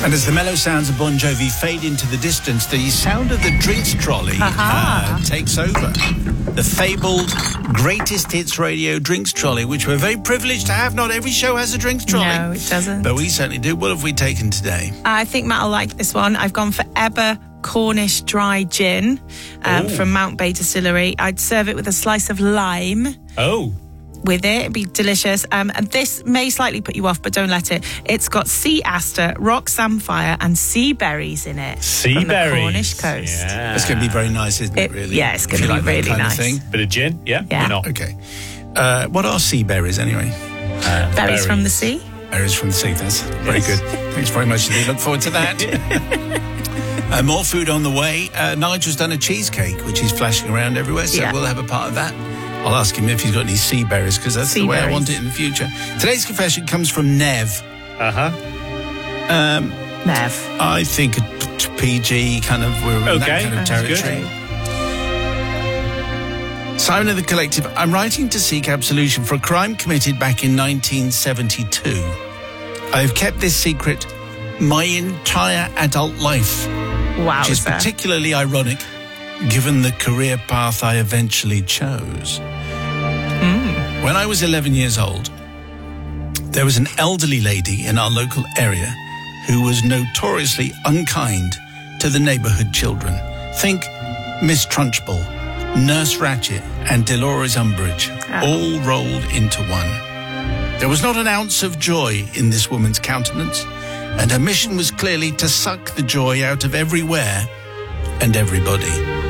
And as the mellow sounds of Bon Jovi fade into the distance, the sound of the drinks trolley takes over. The fabled Greatest Hits Radio drinks trolley, which we're very privileged to have. Not every show has a drinks trolley. No, it doesn't. But we certainly do. What have we taken today? I think Matt will like this one. I've gone for Eber Cornish Dry Gin from Mount Bay Distillery. I'd serve it with a slice of lime. Oh. With it, it'd be delicious. And this may slightly put you off, but don't let it. It's got sea aster, rock samphire, and sea berries in it. Sea from berries. The Cornish coast. Yeah. It's going to be very nice, isn't it, really? Yeah, it's going to be like really that kind nice. of thing. Bit of gin, yeah? Yeah. Why not? Okay. What are sea berries, anyway? Berries from the sea. Berries from the sea, that's very good. Thanks very much indeed. Look forward to that. More food on the way. Nigel's done a cheesecake, which he's flashing around everywhere, so we'll have a part of that. I'll ask him if he's got any sea berries, because that's the way I want it in the future. Today's confession comes from Nev. Nev. I think PG, kind of, we're in that kind of territory. Simon of the Collective, I'm writing to seek absolution for a crime committed back in 1972. I have kept this secret my entire adult life, which is particularly ironic given the career path I eventually chose. When I was 11 years old, there was an elderly lady in our local area who was notoriously unkind to the neighbourhood children. Think Miss Trunchbull, Nurse Ratchet and Dolores Umbridge, all rolled into one. There was not an ounce of joy in this woman's countenance, and her mission was clearly to suck the joy out of everywhere and everybody.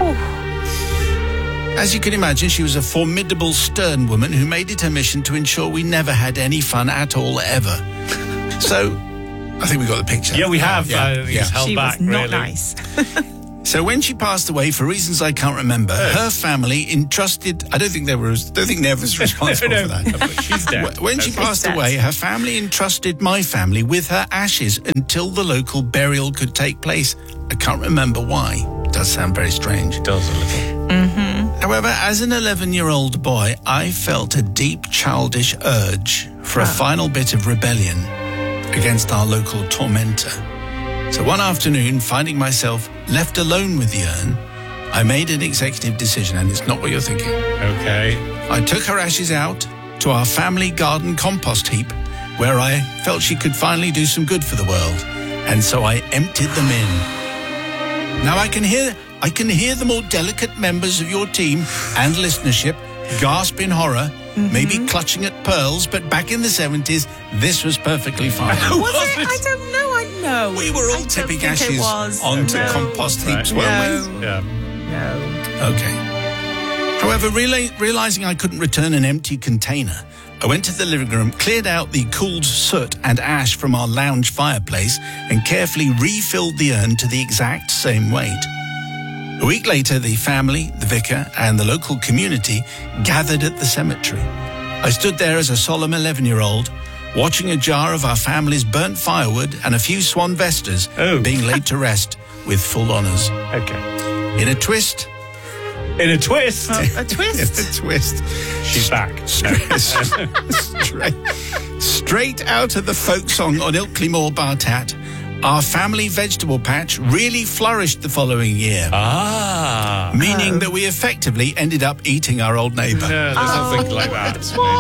As you can imagine, she was a formidable, stern woman who made it her mission to ensure we never had any fun at all, ever. So, I think we got the picture. Yeah, we have. It's held she back, was not really. nice. So when she passed away, for reasons I can't remember, her family entrusted... I don't think Nev was responsible for that. But she's dead. When she passed away, her family entrusted my family with her ashes until the local burial could take place. I can't remember why. It does sound very strange. It does a little. However, as an 11-year-old boy, I felt a deep childish urge for a final bit of rebellion against our local tormentor. So one afternoon, finding myself left alone with the urn, I made an executive decision, and it's not what you're thinking. Okay. I took her ashes out to our family garden compost heap, where I felt she could finally do some good for the world, and so I emptied them in. Now I can hear the more delicate members of your team and listenership gasp in horror, maybe clutching at pearls, but back in the 70s, this was perfectly fine. Was it? I don't know. We were all tipping ashes onto compost heaps, weren't we? Yeah. No. Okay. However, realising I couldn't return an empty container, I went to the living room, cleared out the cooled soot and ash from our lounge fireplace, and carefully refilled the urn to the exact same weight. A week later, the family, the vicar, and the local community gathered at the cemetery. I stood there as a solemn 11-year-old, watching a jar of our family's burnt firewood and a few swan vestas being laid to rest with full honours. Okay. In a twist... In a twist? A twist? In a twist. She's back. Straight out of the folk song on Ilkley Moor Bartat, our family vegetable patch really flourished the following year. Meaning that we effectively ended up eating our old neighbour. Yeah, there's something like that.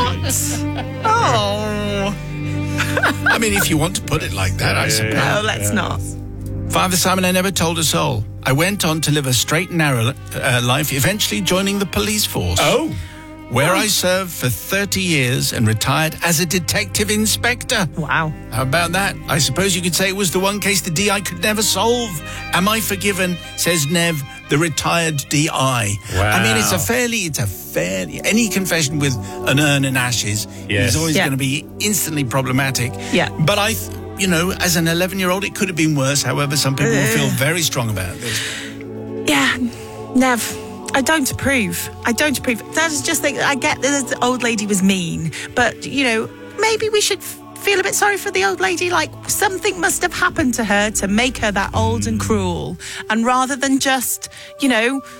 I mean, if you want to put it like that, I suppose. No, let's not. Father Simon, I never told a soul. I went on to live a straight and narrow life, eventually joining the police force. Where I served for 30 years and retired as a detective inspector. Wow. How about that? I suppose you could say it was the one case the DI could never solve. Am I forgiven, says Nev, the retired DI. Wow. I mean, it's a fairly, any confession with an urn and ashes is always going to be instantly problematic. Yeah. But as an 11-year-old, it could have been worse. However, some people will feel very strong about this. Yeah, Nev, I don't approve. That's just like, I get that the old lady was mean, but, maybe we should feel a bit sorry for the old lady. Like, something must have happened to her to make her that old and cruel. And rather than just,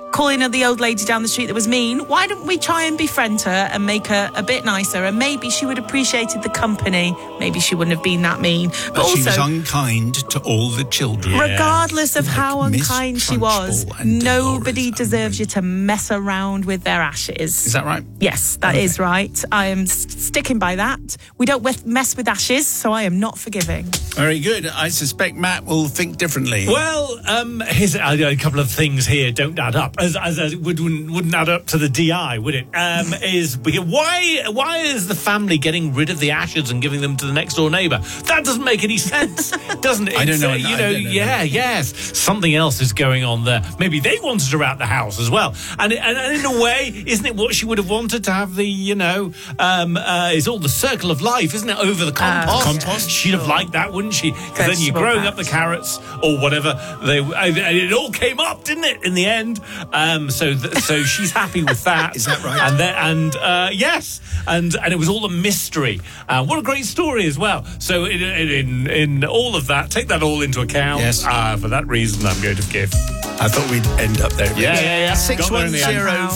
calling her the old lady down the street that was mean. Why don't we try and befriend her and make her a bit nicer? And maybe she would have appreciated the company. Maybe she wouldn't have been that mean. But also, she was unkind to all the children. regardless of how Miss unkind she was, Trunchbull and nobody Dolores deserves you to mess around with their ashes. Is that right? Yes, that is right. I am sticking by that. We don't mess with ashes, so I am not forgiving. Very good. I suspect Matt will think differently. Well, here's a couple of things here don't add up. As it wouldn't add up to the DI, would it? Is because why is the family getting rid of the ashes and giving them to the next door neighbour? That doesn't make any sense, doesn't it? I don't know. Yes, something else is going on there. Maybe they wanted her out the house as well. And in a way, isn't it what she would have wanted to have the is all the circle of life, isn't it? Over the compost. Compost. She'd have liked that, wouldn't she? Because then you're growing up the carrots or whatever. And it all came up, didn't it? In the end. So she's happy with that. Is that right? Yes, and it was all a mystery. What a great story as well. So in all of that, take that all into account. Yes. For that reason, I'm going to give. I thought we'd end up there. Yeah.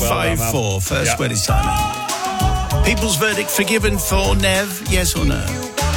61054. First word is Simon. People's verdict forgiven for Nev, yes or no?